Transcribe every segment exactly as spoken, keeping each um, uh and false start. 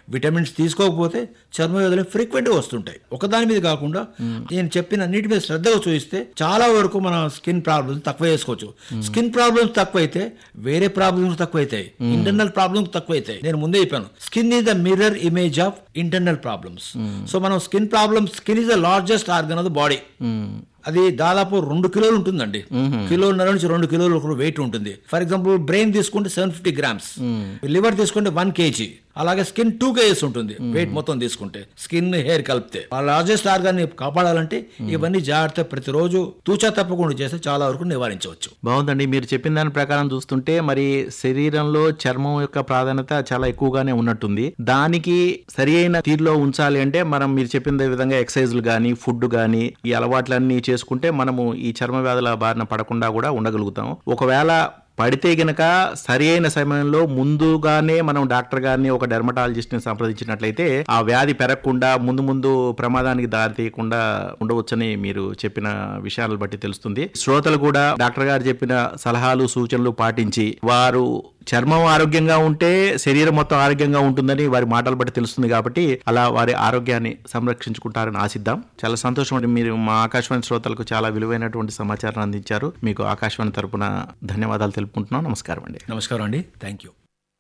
Vitamins తీసుకోకపోతే చర్మ వ్యాధులు ఫ్రీక్వెంట్గా వస్తుంటాయి. ఒకదాని మీద కాకుండా నేను చెప్పిన అన్నిటి మీద శ్రద్ధగా చూస్తే చాలా వరకు మన స్కిన్ ప్రాబ్లమ్స్ తక్కువ చేసుకోవచ్చు. స్కిన్ ప్రాబ్లమ్స్ తక్కువైతే వేరే ప్రాబ్లమ్స్ తక్కువైతాయి, ఇంటర్నల్ ప్రాబ్లమ్స్ తక్కువైతాయి. నేను ముందే చెప్పాను, skin is the mirror image of internal problems. So మనం skin problems, skin is the largest organ of the body. అది దాదాపు రెండు కిలోలు ఉంటుందండి, కిలోన్నర నుంచి రెండు కిలోలు వెయిట్ ఉంటుంది. ఫర్ ఎగ్జాంపుల్ బ్రెయిన్ తీసుకుంటే సెవెన్ ఫిఫ్టీ గ్రామ్స్, లివర్ తీసుకుంటే వన్ కేజీ, అలాగే స్కిన్ టూ కేజీస్ ఉంటుంది వెయిట్ మొత్తం తీసుకుంటే, స్కిన్ హెయిర్ కలిపితే. ఆ లార్జెస్ట్ ఆర్గాన్ ని కాపాడాలంటే ఇవన్నీ జాగ్రత్త ప్రతిరోజు తూచా తప్పకుండా చేస్తే చాలా వరకు నివారించవచ్చు. బాగుందండి. మీరు చెప్పిన దాని ప్రకారం చూస్తుంటే మరి శరీరంలో చర్మం యొక్క ప్రాధాన్యత చాలా ఎక్కువగానే ఉన్నట్టుంది. దానికి సరి అయిన తీరులో ఉంచాలి అంటే మనం మీరు చెప్పిన విధంగా ఎక్సర్సైజ్లు కానీ ఫుడ్ కానీ ఈ అలవాట్లన్నీ చేసుకుంటే మనము ఈ చర్మ వ్యాధుల బారిన పడకుండా కూడా ఉండగలుగుతాం. ఒకవేళ పడితే గనక సరి అయిన సమయంలో ముందుగానే మనం డాక్టర్ గారిని, ఒక డెర్మటాలజిస్ట్ ని సంప్రదించినట్లయితే ఆ వ్యాధి పెరగకుండా ముందు ముందు ప్రమాదానికి దారి తీయకుండా ఉండవచ్చని మీరు చెప్పిన విషయాలను బట్టి తెలుస్తుంది. శ్రోతలు కూడా డాక్టర్ గారు చెప్పిన సలహాలు సూచనలు పాటించి వారు చర్మం ఆరోగ్యంగా ఉంటే శరీరం మొత్తం ఆరోగ్యంగా ఉంటుందని వారి మాటలు బట్టి తెలుస్తుంది. కాబట్టి అలా వారి ఆరోగ్యాన్ని సంరక్షించుకుంటారని ఆశిద్దాం. చాలా సంతోషం అండి, మీరు మా ఆకాశవాణి శ్రోతలకు చాలా విలువైనటువంటి సమాచారం అందించారు. మీకు ఆకాశవాణి తరపున ధన్యవాదాలు తెలుపుకుంటున్నాం. నమస్కారం అండి. నమస్కారం అండి, థ్యాంక్ యూ.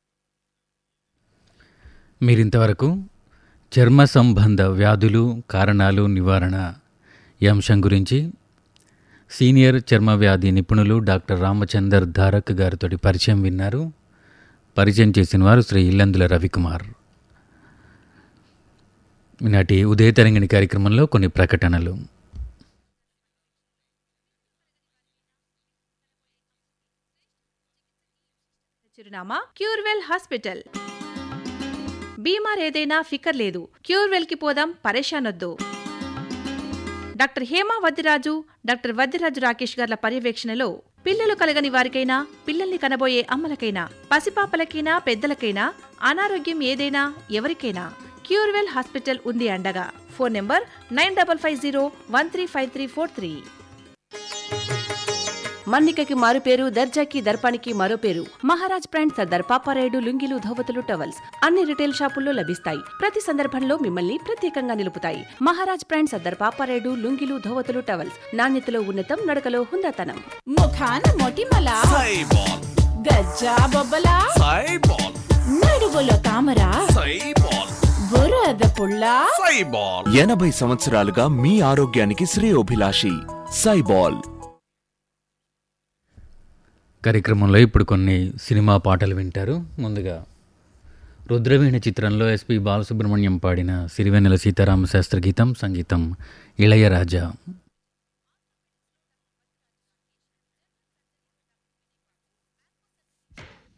మీరింతవరకు చర్మ సంబంధ వ్యాధులు, కారణాలు, నివారణ ఈ అంశం గురించి సీనియర్ చర్మ వ్యాధి నిపుణులు డాక్టర్ రామచందర్ ధారక్ గారితో పరిచయం విన్నారు. పరిచయం చేసిన వారు శ్రీ ఇల్లందుల రవికుమార్. ఈనాటి ఉదయ తరంగిణి కార్యక్రమంలో కొన్ని ప్రకటనలు. చిరునామా క్యూర్వెల్ హాస్పిటల్. బీమార్ ఏదైనా ఫికర్ లేదు, క్యూర్వెల్ కి పోదాం, పరేషానొద్దు. డాక్టర్ హేమా వద్దిరాజు, డాక్టర్ వద్దిరాజు రాకేష్ గార్ల పర్యవేక్షణలో పిల్లలు కలగని వారికైనా, పిల్లల్ని కనబోయే అమ్మలకైనా, పసిపాపలకైనా, పెద్దలకైనా, అనారోగ్యం ఏదైనా ఎవరికైనా క్యూర్వెల్ హాస్పిటల్ ఉంది అండగా. Phone number nine double five zero one three five three four three. మన్నికకి మారు పేరు, దర్జాకి దర్పానికి మరో పేరు. మహారాజ్ బ్రాండ్ సర్దార్ పాపారాయుడు లుంగీలు, ధోవతులు, టవల్స్ అన్ని రిటైల్ షాపుల్లో లభిస్తాయి. ప్రతి సందర్భంలో మిమ్మల్ని ప్రత్యేకంగా నిలుపుతాయి. మహారాజ్ బ్రాండ్ సర్దార్ పాపారాయుడు లుంగీలు, ధోవతులు, టవల్స్ నాణ్యతలో ఉన్నతం, నడకలో హుందాతనం. ముఖాన మొటిమల సైబాల్, గజ్జా బొబ్బల సైబాల్, నడువులో తామర సైబాల్, బురద పుల్ల సైబాల్. ఎనభై సంవత్సరాలుగా మీ ఆరోగ్యానికి శ్రేయోభిలాషి సైబాల్. కార్యక్రమంలో ఇప్పుడు కొన్ని సినిమా పాటలు వింటారు. ముందుగా రుద్రవీణ చిత్రంలో ఎస్పి బాలసుబ్రహ్మణ్యం పాడిన సిరివెన్నెల సీతారామ శాస్త్రి గీతం, సంగీతం ఇళయరాజా.